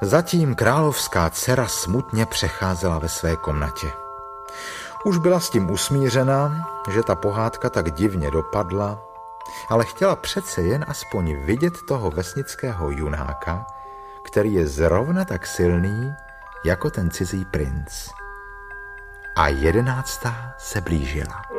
Zatím královská dcera smutně přecházela ve své komnatě. Už byla s tím usmířena, že ta pohádka tak divně dopadla, ale chtěla přece jen aspoň vidět toho vesnického junáka, který je zrovna tak silný jako ten cizí princ. A 11. se blížila.